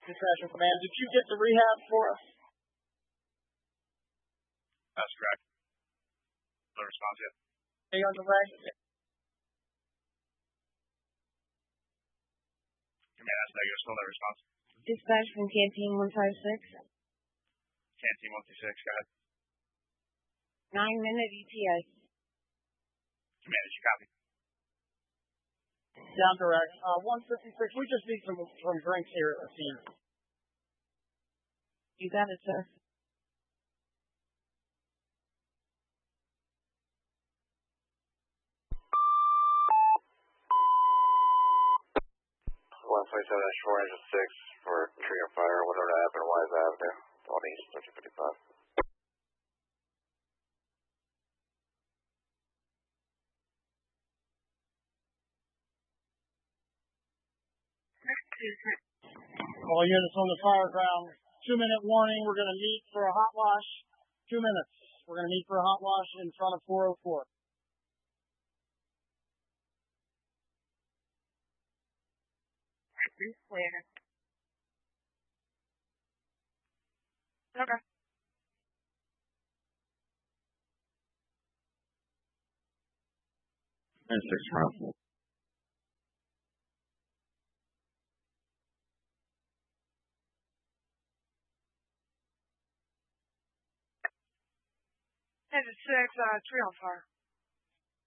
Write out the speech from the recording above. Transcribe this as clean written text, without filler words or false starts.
Dispatch from Command. Did you get the rehab for us? That's correct. No response yet. Are you on the way? Command, that's negative. Still no response. Dispatch from Canteen 156. Canteen 126, go ahead. 9-minute ETA. Command, did you copy? Down direct. 156. We just need some drinks here at the scene. You got it, sir. One 27-4 engine 6 for tree on fire. Whatever happened, Wise Avenue, on East 1355. All units on the fire ground. 2-minute warning. We're going to meet for a hot wash. 2 minutes. We're going to meet for a hot wash in front of 404. Later. Okay. And 6 rounds. Engine 6, tree on fire.